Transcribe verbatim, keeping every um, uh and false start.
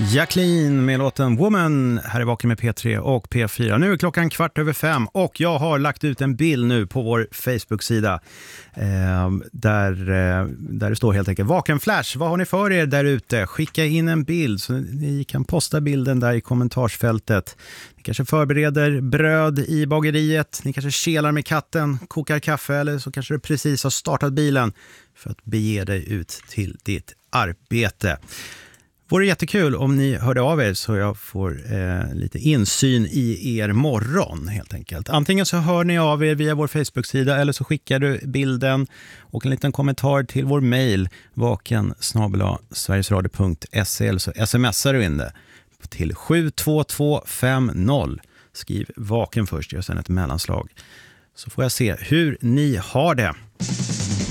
Jacqueline med låten Woman här är Vaken med P tre och P fyra. Nu är klockan kvart över fem och jag har lagt ut en bild nu på vår Facebook-sida eh, där, eh, där det står helt enkelt Vaken Flash. Vad har ni för er där ute? Skicka in en bild så ni kan posta bilden där i kommentarsfältet. Ni kanske förbereder bröd i bageriet, ni kanske kelar med katten, kokar kaffe eller så kanske du precis har startat bilen för att bege dig ut till ditt arbete. Vore jättekul om ni hörde av er så jag får eh, lite insyn i er morgon helt enkelt. Antingen så hör ni av er via vår Facebook-sida eller så skickar du bilden och en liten kommentar till vår mejl vaken snabel-a sverigesradio punkt se eller så smsar du in det till sju två två fem noll. Skriv vaken först och sen ett mellanslag så får jag se hur ni har det.